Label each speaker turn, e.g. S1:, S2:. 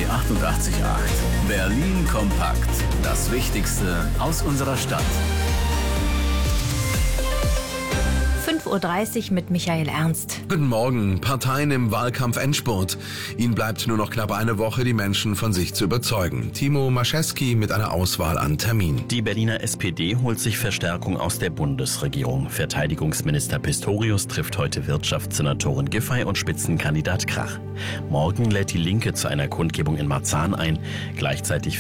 S1: 88,8. Berlin kompakt. Das Wichtigste aus unserer Stadt.
S2: 5:30 Uhr mit Michael Ernst.
S3: Guten Morgen. Parteien im Wahlkampf-Endspurt. Ihnen bleibt nur noch knapp eine Woche, die Menschen von sich zu überzeugen. Timo Maschewski mit einer Auswahl an Terminen.
S4: Die Berliner SPD holt sich Verstärkung aus der Bundesregierung. Verteidigungsminister Pistorius trifft heute Wirtschaftssenatorin Giffey und Spitzenkandidat Krach. Morgen lädt die Linke zu einer Kundgebung in Marzahn ein. Gleichzeitig